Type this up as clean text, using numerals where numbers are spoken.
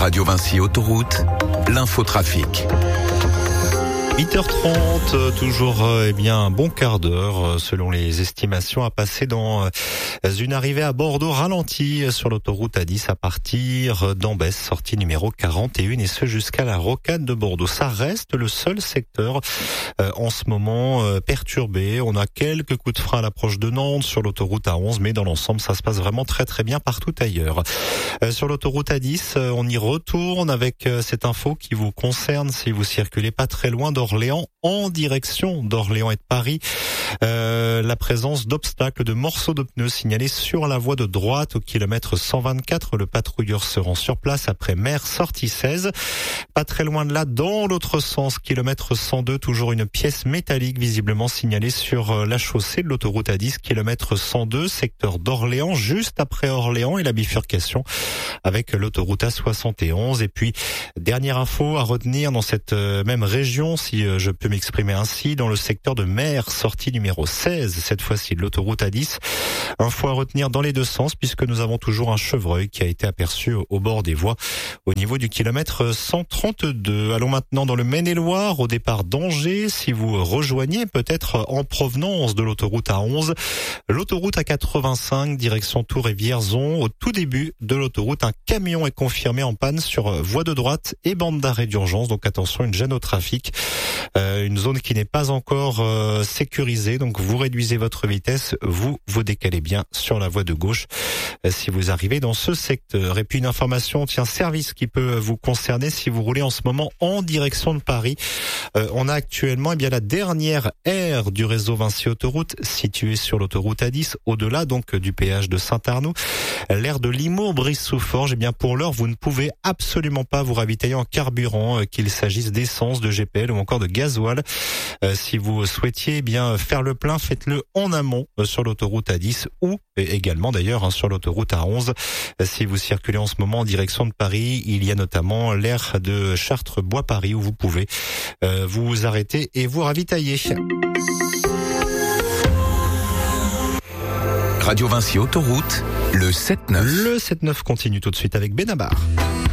Radio Vinci Autoroute, l'infotrafic. 8h30, toujours un bon quart d'heure selon les estimations à passer dans une arrivée à Bordeaux ralentie sur l'autoroute A10 à partir d'Ambès, sortie numéro 41 et ce jusqu'à la rocade de Bordeaux. Ça reste le seul secteur en ce moment perturbé. On a quelques coups de frein à l'approche de Nantes sur l'autoroute A11, mais dans l'ensemble ça se passe vraiment très très bien partout ailleurs. Sur l'autoroute A10, on y retourne avec cette info qui vous concerne si vous circulez pas très loin d'Orléans en direction d'Orléans et de Paris. La présence d'obstacles, de morceaux de pneus signalés sur la voie de droite au kilomètre 124. Le patrouilleur se rend sur place après Mer, sortie 16. Pas très loin de là, dans l'autre sens, kilomètre 102, toujours une pièce métallique visiblement signalée sur la chaussée de l'autoroute A10, kilomètre 102, secteur d'Orléans, juste après Orléans et la bifurcation avec l'autoroute A71. Et puis, dernière info à retenir dans cette même région, si je peux m'exprimer ainsi, dans le secteur de Mer, sortie numéro 16, cette fois-ci de l'autoroute A10. Info à retenir dans les deux sens puisque nous avons toujours un chevreuil qui a été aperçu au bord des voies au niveau du kilomètre 132. Allons maintenant dans le Maine-et-Loire, au départ d'Angers. Si vous rejoignez peut-être en provenance de l'autoroute A11, l'autoroute A85, direction Tours et Vierzon, au tout début de l'autoroute, un camion est confirmé en panne sur voie de droite et bande d'arrêt d'urgence. Donc attention, une gêne au trafic. Une zone qui n'est pas encore sécurisée, donc vous réduisez votre vitesse, vous décalez bien sur la voie de gauche si vous arrivez dans ce secteur. Et puis une information, service qui peut vous concerner si vous roulez en ce moment en direction de Paris. On a actuellement la dernière aire du réseau Vinci Autoroute située sur l'autoroute A10, au-delà donc du péage de Saint-Arnoux, l'aire de Limours-Brice-sous-Forges. Pour l'heure, vous ne pouvez absolument pas vous ravitailler en carburant, qu'il s'agisse d'essence, de GPL ou encore de gasoil. Si vous souhaitiez faire le plein, faites-le en amont sur l'autoroute A10 ou également d'ailleurs sur l'autoroute A11. Si vous circulez en ce moment en direction de Paris, il y a notamment l'aire de Chartres-Bois-Paris où vous pouvez vous arrêter et vous ravitailler. Radio Vinci Autoroute, le 7-9. Le 7-9 continue tout de suite avec Benabar.